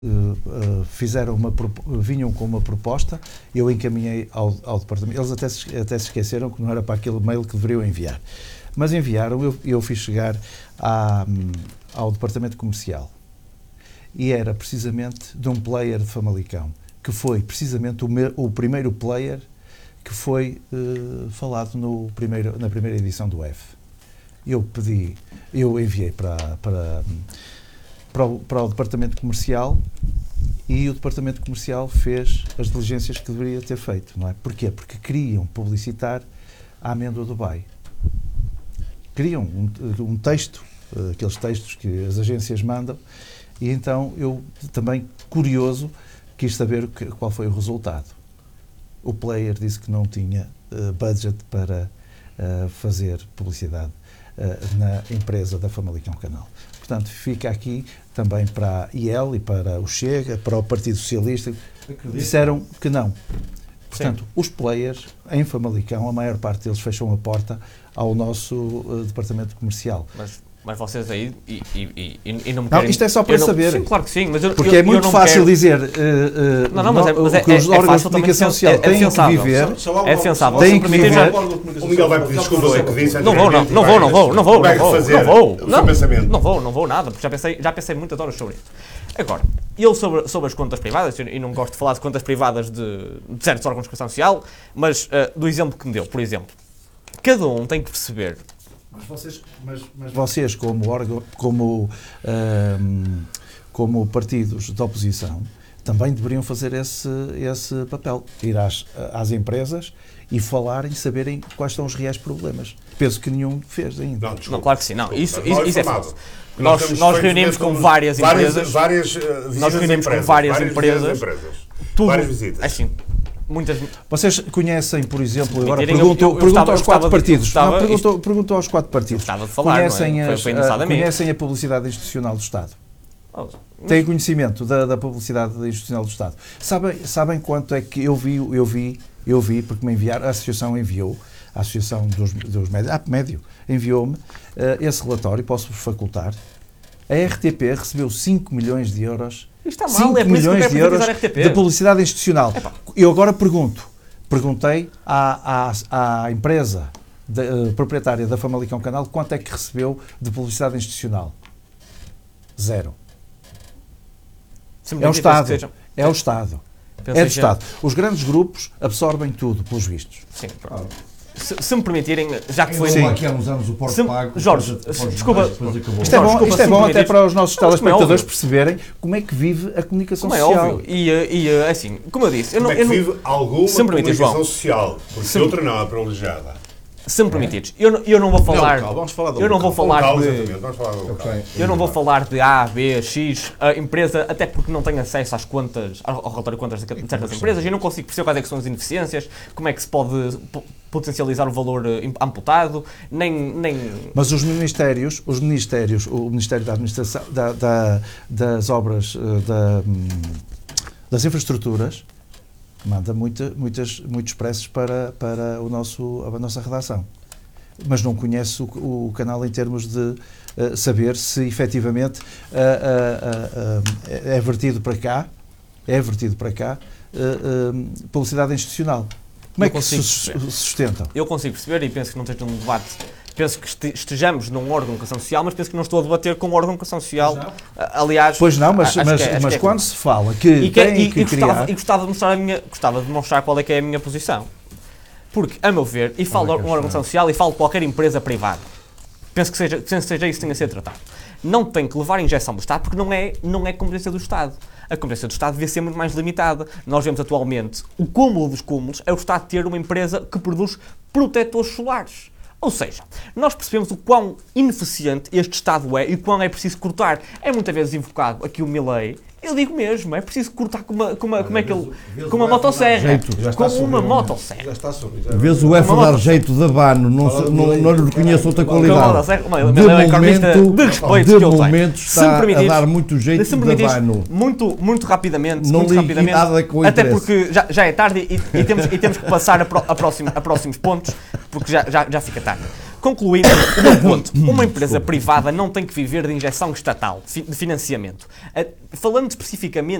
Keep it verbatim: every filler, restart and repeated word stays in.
Uh, fizeram uma, vinham com uma proposta, eu encaminhei ao, ao departamento, eles até se, até se esqueceram que não era para aquele mail que deveriam enviar, mas enviaram, eu, eu fiz chegar à, ao departamento comercial, e era precisamente de um player de Famalicão, que foi precisamente o, me, o primeiro player que foi uh, falado no primeiro, na primeira edição do F. Eu pedi, eu enviei para, para Para o, para o departamento comercial, e o departamento comercial fez as diligências que deveria ter feito, não é? Porquê? Porque queriam publicitar a amêndoa Dubai. Queriam um, um texto, aqueles textos que as agências mandam, e então eu também, curioso, quis saber que, qual foi o resultado. O player disse que não tinha uh, budget para uh, fazer publicidade uh, na empresa da Famalicão Canal. Portanto, fica aqui também para a I E L e para o Chega, para o Partido Socialista, Acredito. disseram que não. Portanto, Sim. os players em Famalicão, a maior parte deles fecham a porta ao nosso uh, departamento comercial. Mas, mas vocês aí, e, e, e, e não me não, querem... isto é só para não, saber. Sim, claro que sim, mas eu, Porque eu, é muito eu fácil quero... dizer uh, uh, não, não, mas é, mas é, que os é, órgãos é de comunicação é, social é, têm é que viver. É defensável. Têm que viver. O Miguel vai pedir desculpa ao que disse. Não vou, não, não vou, não vou, não vou, não vou, não vou, não, não vou, não vou nada, porque já pensei, já pensei muitas horas sobre isto. Agora, eu sobre, sobre as contas privadas, e não gosto de falar de contas privadas de, de certos órgãos de comunicação social, mas uh, do exemplo que me deu, por exemplo, cada um tem que perceber. Mas vocês, mas, mas vocês como, órgão, como, um, como partidos de oposição, também deveriam fazer esse, esse papel. Ir às, às empresas e falarem, saberem quais são os reais problemas. Penso que nenhum fez ainda. Não, não claro que sim. Não, isso, isso, isso é fato. Nós, nós, nós reunimos com várias empresas. Várias, várias, uh, nós reunimos empresas, com várias, várias empresas. empresas. Tudo, várias visitas. Assim, muitas... Vocês conhecem, por exemplo, Sim, agora pergunto, pergunto, eu, eu, eu pergunto estava, aos quatro estava, partidos. Estava, não, pergunto, isto, pergunto aos quatro partidos. Estava de falar, conhecem, não é? as, foi, foi a, conhecem a publicidade institucional do Estado? Oh, Têm conhecimento da, da publicidade institucional do Estado? Sabem, sabem quanto é que eu vi, eu vi, eu vi, porque me enviaram, a Associação enviou, a Associação dos, dos Médios, a Médio, enviou-me uh, esse relatório, posso-vos facultar. A R T P recebeu cinco milhões de euros, está mal, cinco é por isso milhões que de euros R T P. de publicidade institucional. Epá. Eu agora pergunto, perguntei à, à, à empresa de, uh, proprietária da Famalicão Canal quanto é que recebeu de publicidade institucional. Zero. É o Estado. Sejam... É o Estado. Pensei é do que... Estado. Os grandes grupos absorvem tudo, pelos vistos. Sim, pronto. Se, se me permitirem, já que foi... Sim. Aqui há uns anos o Porto se, Pago... Jorge, depois, desculpa... Depois isto é bom, desculpa, isto é bom até para os nossos telespectadores é perceberem como é que vive a comunicação como social. É óbvio. E, e assim, como eu disse... Eu como não, é que eu vive não, alguma comunicação João, social? Porque se, outra não é privilegiada. Se me permitires, eu, eu não vou falar... Não, vamos falar do eu não vou falar local, de... Vamos falar do okay. Eu não vou falar de A, B, X, a empresa, até porque não tenho acesso às contas, ao relatório de contas de certas empresas, e não consigo perceber quais é que são as ineficiências, como é que se pode potencializar o valor amputado, nem... nem... Mas os ministérios, os ministérios, o Ministério da Administração, da, da, das Obras, da, das Infraestruturas, manda muita, muitas, muitos expressos para, para o nosso, a nossa redação. Mas não conhece o, o canal em termos de uh, saber se efetivamente uh, uh, uh, uh, é vertido para cá, é vertido para cá, uh, uh, publicidade institucional. Como é que se sustentam? Eu consigo perceber e penso que não esteja num debate. Penso que estejamos num órgão de comunicação social, mas penso que não estou a debater com um órgão de comunicação social. Aliás, pois não, mas, mas, é, mas é quando é se fala que e que, tem e, que e criar... Gostava, e gostava de mostrar a minha, gostava de demonstrar qual é que é a minha posição. Porque, a meu ver, e falo de um órgão de comunicação social e falo de qualquer empresa privada, penso que seja, penso que seja isso que tenha a ser tratado. Não tem que levar a injeção do Estado, porque não é, não é competência do Estado. A competência do Estado devia ser muito mais limitada. Nós vemos atualmente, o cúmulo dos cúmulos é o Estado ter uma empresa que produz protetores solares. Ou seja, nós percebemos o quão ineficiente este Estado é e o quão é preciso cortar. É muitas vezes invocado aqui o Milei. Eu digo mesmo, é preciso cortar com uma, com uma, como é que ele, com uma motosserra. Com uma motosserra. Já está sobre. Vês o F dar jeito de abano, não, não, não lhe reconheço outra qualidade. De momento, de respeito de que eu momento está a dar muito jeito de abano. Muito, muito rapidamente, não muito rapidamente, nada com até porque já, já é tarde e, e, temos, e temos que passar a, pro, a, próximo, a próximos pontos, porque já, já, já fica tarde. concluindo o meu ponto, uma empresa privada não tem que viver de injeção estatal, de financiamento. Falando especificamente